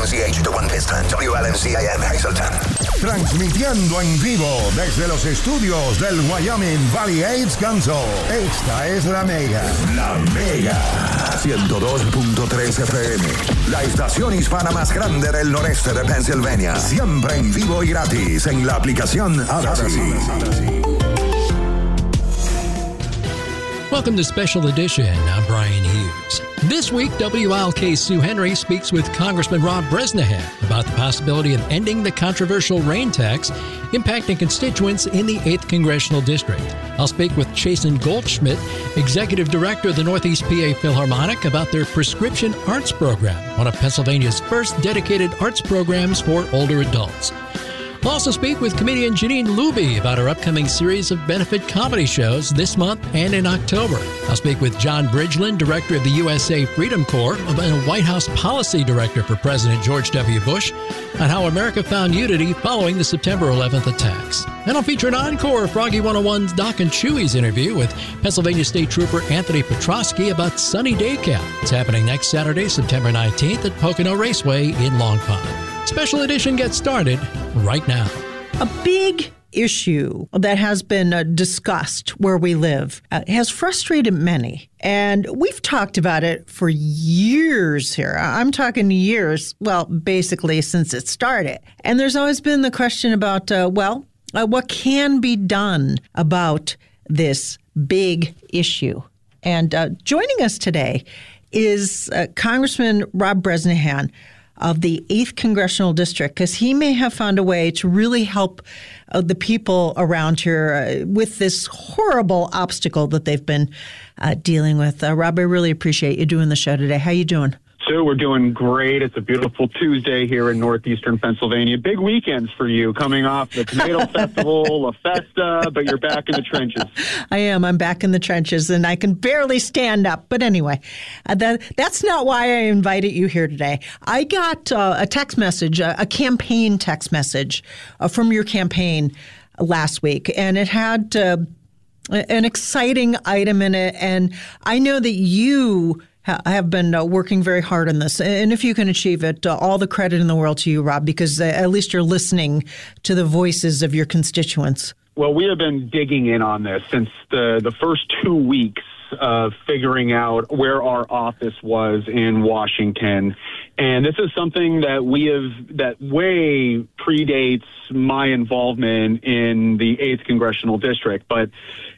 WMCH de One Piston, WLMCAM Hazleton. Transmitiendo en vivo desde los estudios del Wyoming Valley AIDS Council. Esta es La Mega. La Mega. 102.3 FM. La estación hispana más grande del noreste de Pennsylvania. Siempre en vivo y gratis en la aplicación Odyssey. Welcome to Special Edition. I'm Brian Hughes. This week, WILK Sue Henry speaks with Congressman Rob Bresnahan about the possibility of ending the controversial rain tax impacting constituents in the 8th Congressional District. I'll speak with Chasen Goldschmidt, Executive Director of the Northeast PA Philharmonic, about their prescription arts program, one of Pennsylvania's first dedicated arts programs for older adults. We'll also speak with comedian Janine Luby about her upcoming series of benefit comedy shows this month and in October. I'll speak with John Bridgeland, Director of the USA Freedom Corps and a White House Policy Director for President George W. Bush, on how America found unity following the September 11th attacks. And I'll feature an encore of Froggy 101's Doc and Chewy's interview with Pennsylvania State Trooper Anthony Petrosky about Sunny Day Camp. It's happening next Saturday, September 19th at Pocono Raceway in Long Pond. Special Edition gets started right now. A big issue that has been discussed where we live has frustrated many. And we've talked about it for years here. I'm talking years, well, basically since it started. And there's always been the question about, what can be done about this big issue? And joining us today is Congressman Rob Bresnahan of the 8th Congressional District, because he may have found a way to really help the people around here with this horrible obstacle that they've been dealing with. Rob, I really appreciate you doing the show today. How you doing? Sue, we're doing great. It's a beautiful Tuesday here in northeastern Pennsylvania. Big weekends for you, coming off the Tomato Festival, La Festa, but you're back in the trenches. I am. I'm back in the trenches, and I can barely stand up. But anyway, that's not why I invited you here today. I got a text message, a campaign text message from your campaign last week, and it had an exciting item in it, and I know that you have been working very hard on this. And if you can achieve it, all the credit in the world to you, Rob, because at least you're listening to the voices of your constituents. Well, we have been digging in on this since the first 2 weeks of figuring out where our office was in Washington. And this is something that that way predates my involvement in the 8th Congressional District. But